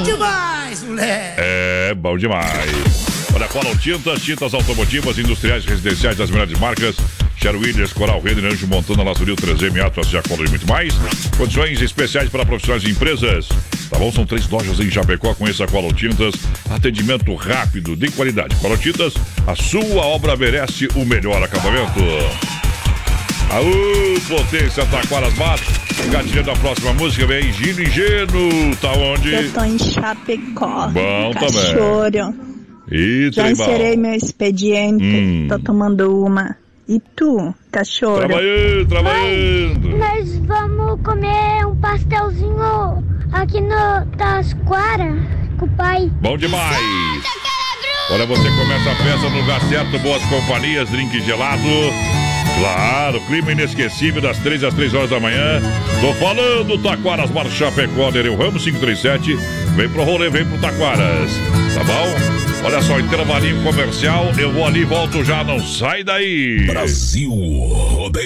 demais, moleque. É bom demais. Olha, Coral tintas automotivas, industriais, residenciais das melhores marcas. Sherwin Williams, Coral Renner, Anjo Montana, Lazuril, 3M, Atlas, Jacob e muito mais. Condições especiais para profissionais e empresas. Tá bom? São 3 lojas em Chapecó. Conheça a Coral Tintas. Atendimento rápido, de qualidade. Coral Tintas, a sua obra merece o melhor acabamento. Aú, Potência, Taquaras Mato. Gatilho da próxima música, vem Gino e Geno. Tá onde? Eu tô em Chapecó. Bom Cachorro. também. E já encerrei meu expediente. Tô tomando uma. E tu, cachorro? Trabalhando. Nós vamos comer um pastelzinho aqui no Tasquara com o pai. Bom demais. Olha, você começa a festa no lugar certo, boas companhias, drink gelado. Claro, clima inesquecível das 3 às 3 horas da manhã. Tô falando, Taquaras, Bar Chapecó, Nereu Ramos 537. Vem pro rolê, vem pro Taquaras. Tá bom? Olha só, intervalinho comercial. Eu vou ali e volto já, não sai daí. Brasil Rodeio.